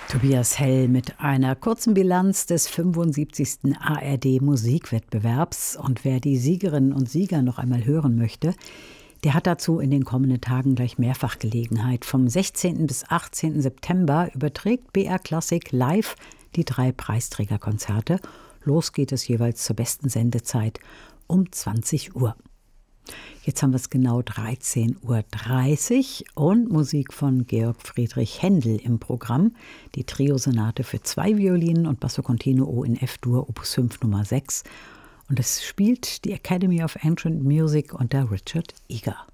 Tobias Hell mit einer kurzen Bilanz des 75. ARD-Musikwettbewerbs. Und wer die Siegerinnen und Sieger noch einmal hören möchte, der hat dazu in den kommenden Tagen gleich mehrfach Gelegenheit. Vom 16. bis 18. September überträgt BR Classic live die 3 Preisträgerkonzerte. Los geht es jeweils zur besten Sendezeit um 20 Uhr. Jetzt haben wir es genau 13:30 Uhr und Musik von Georg Friedrich Händel im Programm. Die Triosonate für 2 Violinen und Basso Continuo in F-Dur, Opus 5 Nummer 6. Und es spielt die Academy of Ancient Music unter Richard Eager.